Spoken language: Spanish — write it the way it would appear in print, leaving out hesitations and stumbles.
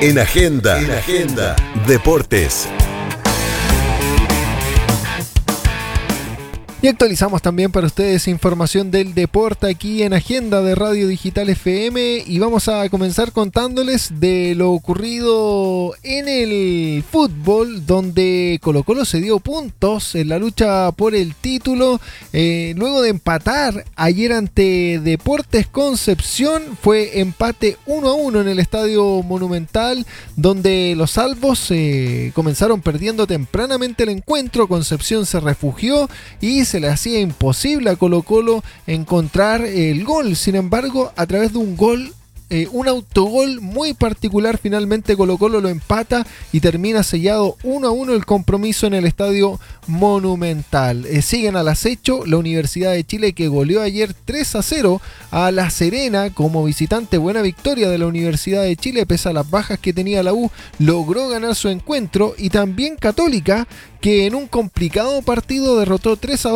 En Agenda. Deportes. Y actualizamos también para ustedes información del deporte aquí en Agenda de Radio Digital FM, y vamos a comenzar contándoles de lo ocurrido en el fútbol, donde Colo-Colo se dio puntos en la lucha por el título luego de empatar ayer ante Deportes Concepción. Fue empate 1-1 en el Estadio Monumental, donde los albos comenzaron perdiendo tempranamente el encuentro. Concepción se refugió y se le hacía imposible a Colo-Colo encontrar el gol. Sin embargo, a través de un autogol muy particular, finalmente Colo-Colo lo empata y termina sellado 1-1 el compromiso en el Estadio Monumental. Siguen al acecho la Universidad de Chile, que goleó ayer 3-0 a La Serena como visitante. Buena victoria de la Universidad de Chile, pese a las bajas que tenía la U, logró ganar su encuentro. Y también Católica, que en un complicado partido derrotó 3-2